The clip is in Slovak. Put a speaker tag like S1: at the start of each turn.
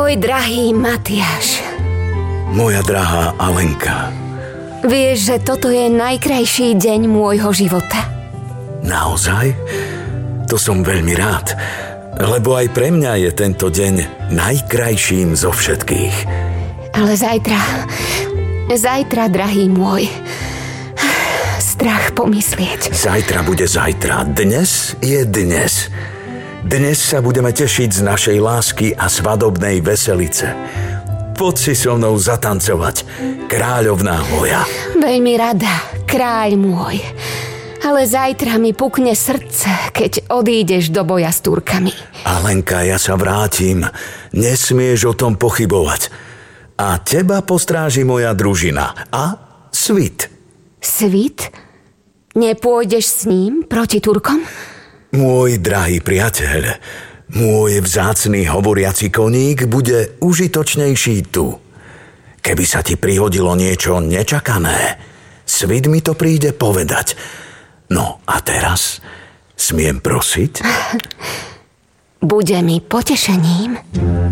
S1: Môj drahý Matiáš.
S2: Moja drahá Alenka.
S1: Vieš, že toto je najkrajší deň môjho života?
S2: Naozaj? To som veľmi rád, lebo aj pre mňa je tento deň najkrajším zo všetkých.
S1: Ale zajtra, drahý môj, strach pomyslieť.
S2: Zajtra bude zajtra, dnes je dnes. Dnes sa budeme tešiť z našej lásky a svadobnej veselice. Poď si so mnou zatancovať, kráľovná moja.
S1: Veľmi rada, kráľ môj. Ale zajtra mi pukne srdce, keď odídeš do boja s Turkami.
S2: Alenka, ja sa vrátim. Nesmieš o tom pochybovať. A teba postráži moja družina. A svit.
S1: Svit? Nepôjdeš s ním proti Turkom?
S2: Môj drahý priateľ, môj vzácny hovoriaci koník bude užitočnejší tu. Keby sa ti prihodilo niečo nečakané, svit mi to príde povedať. No a teraz smiem prosiť?
S1: Bude mi potešením.